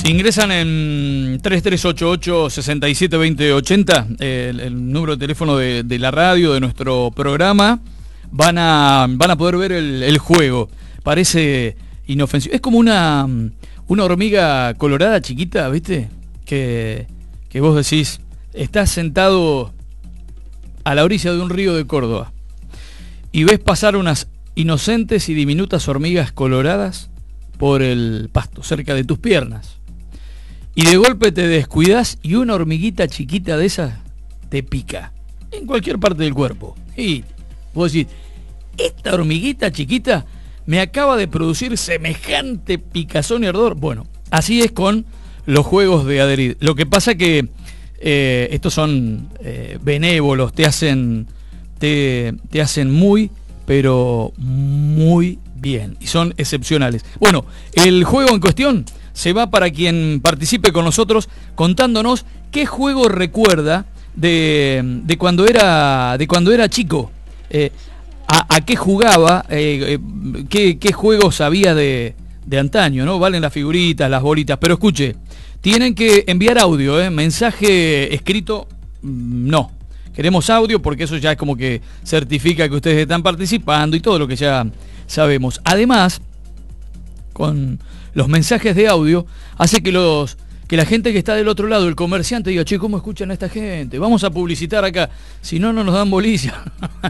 Si ingresan en 3388-672080, el número de teléfono de la radio, de nuestro programa, van a poder ver el juego. Parece inofensivo. Es como una hormiga colorada chiquita, ¿viste? Que vos decís, estás sentado a la orilla de un río de Córdoba y ves pasar unas inocentes y diminutas hormigas coloradas por el pasto, cerca de tus piernas. Y de golpe te descuidas y una hormiguita chiquita de esas te pica en cualquier parte del cuerpo. Y vos decís, esta hormiguita chiquita me acaba de producir semejante picazón y ardor. Bueno, así es con los juegos de adherir. Lo que pasa que estos son benévolos, te hacen muy, pero muy bien. Y son excepcionales. Bueno, el juego en cuestión se va para quien participe con nosotros contándonos qué juego recuerda de cuando era chico, a qué jugaba, qué juegos había de antaño, ¿no? Valen las figuritas, las bolitas, pero escuche, tienen que enviar audio, mensaje escrito, no. Queremos audio porque eso ya es como que certifica que ustedes están participando y todo lo que ya sabemos. Además, con los mensajes de audio, hace que la gente que está del otro lado, el comerciante, diga, che, ¿cómo escuchan a esta gente? Vamos a publicitar acá, si no, no nos dan bolilla.